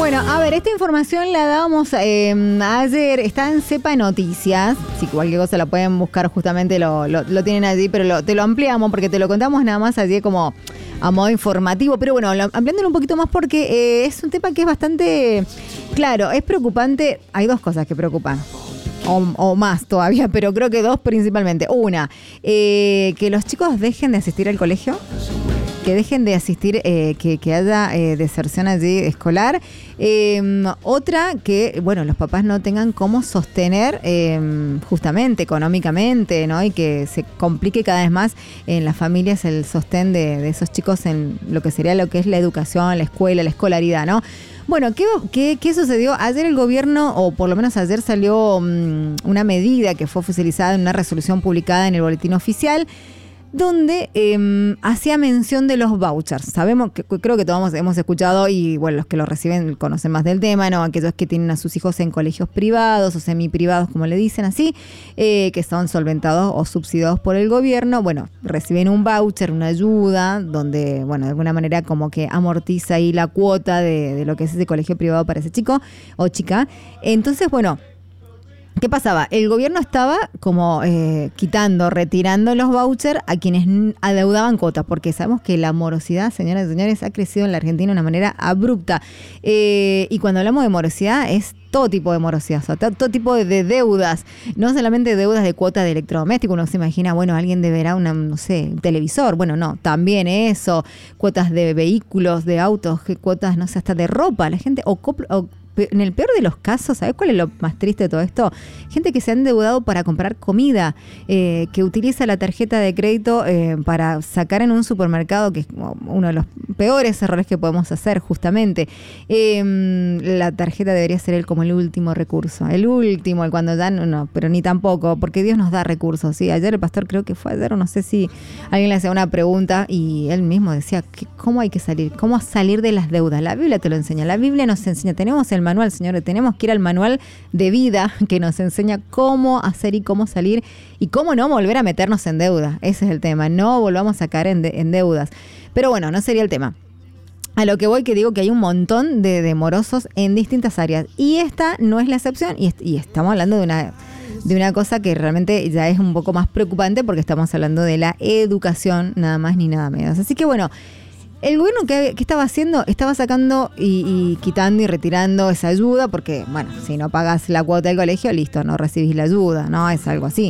Bueno, a ver, esta información la dábamos ayer, está en Cepa Noticias. Si cualquier cosa la pueden buscar, justamente lo tienen allí, pero te lo ampliamos porque te lo contamos nada más allí como a modo informativo. Pero bueno, ampliándolo un poquito más porque es un tema que es bastante, claro, es preocupante. Hay dos cosas que preocupan. O más todavía, pero creo que dos principalmente. Una, que los chicos dejen de asistir al colegio, que dejen de asistir, que haya deserción allí escolar. Otra, que bueno, los papás no tengan cómo sostener justamente económicamente, ¿no? Y que se complique cada vez más en las familias el sostén de esos chicos en lo que sería lo que es la educación, la escuela, la escolaridad, ¿no? Bueno, ¿qué sucedió? Ayer el gobierno, o por lo menos ayer salió una medida que fue oficializada en una resolución publicada en el Boletín Oficial, donde hacía mención de los vouchers. Sabemos, creo que todos hemos escuchado, y bueno, los que lo reciben conocen más del tema, ¿no? Aquellos que tienen a sus hijos en colegios privados o semiprivados, como le dicen así, que son solventados o subsidiados por el gobierno, bueno, reciben un voucher, una ayuda, donde, bueno, de alguna manera como que amortiza ahí la cuota de lo que es ese colegio privado para ese chico o chica. Entonces, bueno, ¿qué pasaba? El gobierno estaba como retirando los vouchers a quienes adeudaban cuotas, porque sabemos que la morosidad, señoras y señores, ha crecido en la Argentina de una manera abrupta. Y cuando hablamos de morosidad es todo tipo de morosidad, o sea, todo tipo de deudas, no solamente deudas de cuotas de electrodoméstico. Uno se imagina, bueno, alguien deberá un televisor. Bueno, no, también eso, cuotas de vehículos, de autos, cuotas, no sé, hasta de ropa. La gente, en el peor de los casos, ¿sabes cuál es lo más triste de todo esto? Gente que se ha endeudado para comprar comida, que utiliza la tarjeta de crédito para sacar en un supermercado, que es uno de los peores errores que podemos hacer, justamente. La tarjeta debería ser como el último recurso, el cuando ya no, pero ni tampoco, porque Dios nos da recursos, ¿sí? Ayer el pastor, creo que fue ayer, o no sé si alguien le hacía una pregunta y él mismo decía, ¿cómo hay que salir? ¿Cómo salir de las deudas? La Biblia te lo enseña, la Biblia nos enseña, tenemos el manual, señores, tenemos que ir al manual de vida que nos enseña cómo hacer y cómo salir y cómo no volver a meternos en deuda. Ese es el tema, no volvamos a caer en deudas. Pero bueno, no sería el tema. A lo que voy, que digo que hay un montón de morosos en distintas áreas y esta no es la excepción, y estamos hablando de una cosa que realmente ya es un poco más preocupante, porque estamos hablando de la educación, nada más ni nada menos. Así que bueno, el gobierno ¿qué estaba haciendo? Estaba sacando y quitando y retirando esa ayuda, porque, bueno, si no pagas la cuota del colegio, listo, no recibís la ayuda, ¿no? Es algo así.